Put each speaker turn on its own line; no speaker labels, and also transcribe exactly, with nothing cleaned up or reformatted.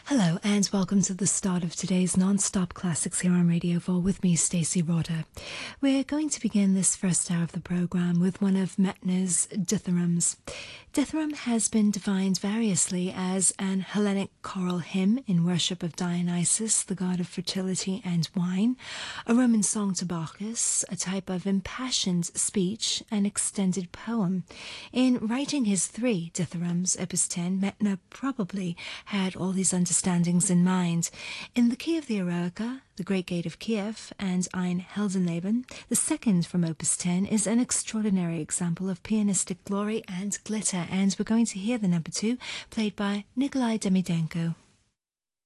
Hello and welcome to the start of today's non-stop classics here on Radio four with me, Stacey Rotter. We're going to begin this first hour of the programme with one of Mettner's dithyrambs. Dithyramb has been defined variously as an Hellenic choral hymn in worship of Dionysus, the god of fertility and wine, a Roman song to Bacchus, a type of impassioned speech, an extended poem. In writing his three dithyrambs, Opus ten, Mettner probably had all these understandings in mind. In the key of the Eroica, the Great Gate of Kiev, and Ein Heldenleben, the second from Opus ten is an extraordinary example of pianistic glory and glitter, and we're going to hear the number two played by Nikolai Demidenko.